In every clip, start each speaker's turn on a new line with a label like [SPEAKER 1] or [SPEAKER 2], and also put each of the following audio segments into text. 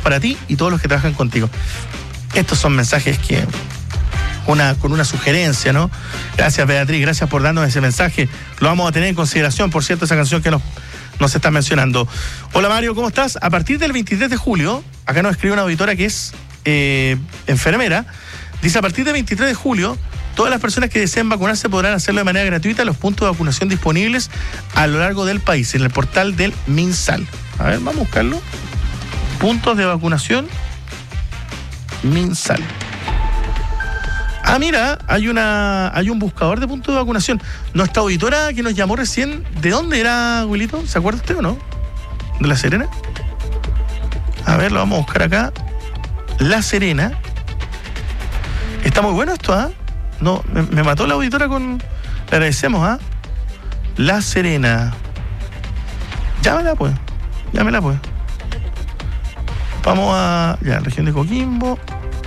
[SPEAKER 1] para ti y todos los que trabajan contigo. Estos son mensajes que con una sugerencia, ¿no? Gracias, Beatriz, gracias por darnos ese mensaje. Lo vamos a tener en consideración, por cierto, esa canción que nos está mencionando. Hola, Mario, ¿cómo estás? A partir del 23 de julio, acá nos escribe una auditora que es enfermera, dice: a partir del 23 de julio, todas las personas que deseen vacunarse podrán hacerlo de manera gratuita en los puntos de vacunación disponibles a lo largo del país, en el portal del MinSal. A ver, vamos a buscarlo. Puntos de vacunación MinSal. Ah, mira, hay un buscador de puntos de vacunación. Nuestra auditora que nos llamó recién, ¿de dónde era, Wilito? ¿Se acuerda usted o no? ¿De La Serena? A ver, lo vamos a buscar acá. La Serena. Está muy bueno esto, ¿ah? No, me mató la auditora con... Le agradecemos, ¿ah? La Serena. Llámela, pues. Vamos a... Ya, región de Coquimbo.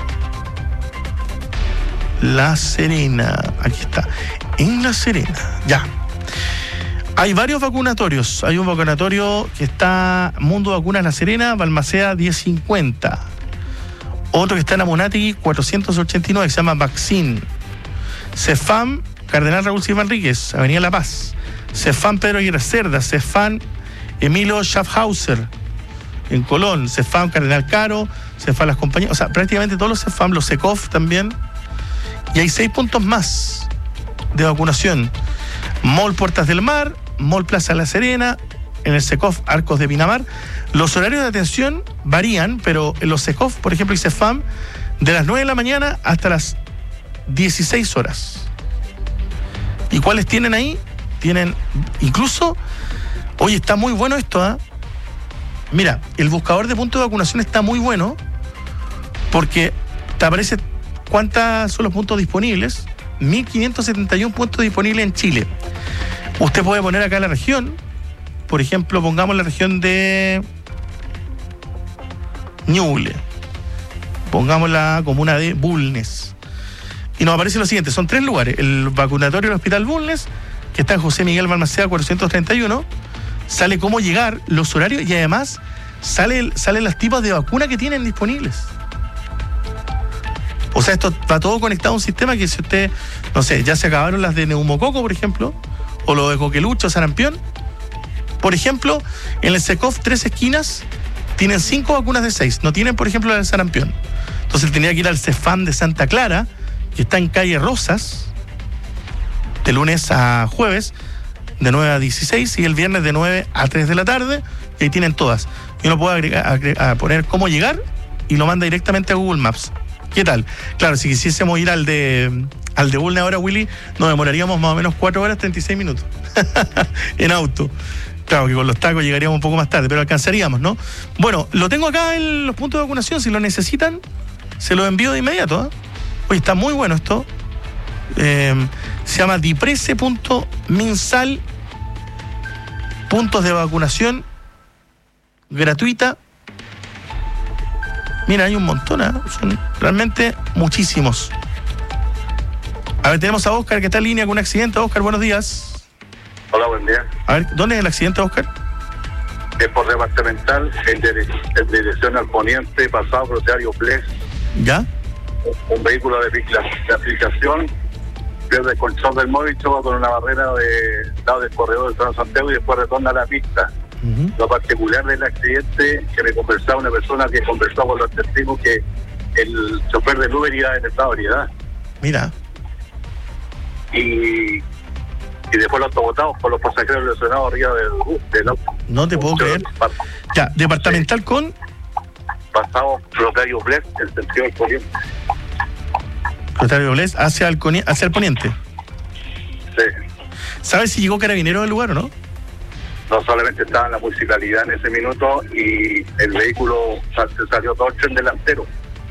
[SPEAKER 1] La Serena. Aquí está. En La Serena. Ya. Hay varios vacunatorios. Hay un vacunatorio que está Mundo Vacunas La Serena, Balmaceda 1050. Otro que está en Amunátegui 489, que se llama Vaccine. Cefam Cardenal Raúl Silva Enríquez, Avenida La Paz. Cefam Pedro Aguirre Cerda. Cefam Emilio Schaffhauser en Colón. Cefam Cardenal Caro. Cefam Las Compañías. O sea, prácticamente todos los Cefam, los Secov también. Y hay 6 puntos más de vacunación. Mall Puertas del Mar, Mall Plaza La Serena, en el Secov Arcos de Pinamar. Los horarios de atención varían, pero en los Secov, por ejemplo, y Cefam, de las 9 de la mañana hasta las 16 horas. ¿Y cuáles tienen ahí? Tienen incluso... Oye, está muy bueno esto, ¿ah? Mira, el buscador de puntos de vacunación está muy bueno porque te aparece cuántos son los puntos disponibles. 1.571 puntos disponibles en Chile. Usted puede poner acá la región. Por ejemplo, pongamos la región de Ñuble. Pongamos la comuna de Bulnes. Y nos aparece lo siguiente. Son 3 lugares. El vacunatorio del Hospital Bulnes, que está en José Miguel Balmaceda 431. Sale cómo llegar, los horarios y además salen los tipos de vacuna que tienen disponibles. O sea, esto va todo conectado a un sistema que si usted, no sé, ya se acabaron las de neumococo, por ejemplo, o lo de coquelucho, sarampión. Por ejemplo, en el Secov 3 esquinas tienen 5 vacunas de 6. No tienen, por ejemplo, la del sarampión. Entonces tenía que ir al Cefam de Santa Clara, que está en calle Rosas, de lunes a jueves, de 9 a 16, y el viernes de 9 a 3 de la tarde, y ahí tienen todas. Y uno puede a poner cómo llegar y lo manda directamente a Google Maps. ¿Qué tal? Claro, si quisiésemos ir al de Bulnes ahora, Willy, nos demoraríamos más o menos 4 horas 36 minutos en auto. Claro que con los tacos llegaríamos un poco más tarde, pero alcanzaríamos, ¿no? Bueno, lo tengo acá en los puntos de vacunación. Si lo necesitan, se lo envío de inmediato, ¿eh? Oye, está muy bueno esto. Se llama diprese.minsal, puntos de vacunación gratuita. Mira, hay un montón, ¿eh? Son realmente muchísimos. A ver, tenemos a Oscar que está en línea con un accidente. Oscar, buenos días.
[SPEAKER 2] Hola, buen día.
[SPEAKER 1] A ver, ¿dónde es el accidente, Oscar?
[SPEAKER 2] Es por departamental, en dirección al poniente, pasado por Rosario Ples.
[SPEAKER 1] ¿Ya?
[SPEAKER 2] Un vehículo de aplicación pierde el control del móvil, choca con una barrera de lado del corredor del Trano Santiago y después retorna a la pista. Lo particular del accidente, que me conversaba una persona que conversó con los testigos, que el chofer del Uber iba en estado de ebriedad.
[SPEAKER 1] Mira.
[SPEAKER 2] Y después los autobotados por los pasajeros lesionados arriba del auto.
[SPEAKER 1] No te puedo creer. Ya, departamental sí. Con
[SPEAKER 2] pasado Rosario Bles, en sentido del poniente.
[SPEAKER 1] Rosario Bles hacia el poniente.
[SPEAKER 2] Sí.
[SPEAKER 1] ¿Sabes si llegó Carabineros al lugar o no?
[SPEAKER 2] No, solamente estaba en la municipalidad en ese minuto y el vehículo se salió todo el tren delantero.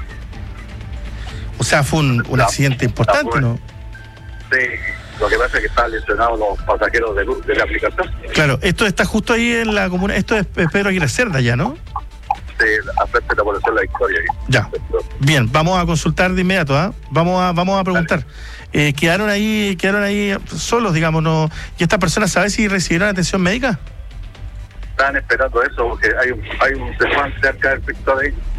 [SPEAKER 1] O sea, fue un accidente importante, ¿no?
[SPEAKER 2] Sí, lo que pasa es que estaban lesionados los pasajeros de la aplicación.
[SPEAKER 1] Claro, esto está justo ahí en la comuna, esto es Pedro Aguirre Cerda ya, ¿no?
[SPEAKER 2] Sí, frente de la población La Victoria.
[SPEAKER 1] Ya, bien, vamos a consultar de inmediato, ¿ah? Vamos a preguntar. Quedaron ahí solos, digamos, ¿no? ¿Y estas personas saben si recibieron atención médica?
[SPEAKER 2] Estaban esperando eso, porque hay un Cefam cerca del sector ahí.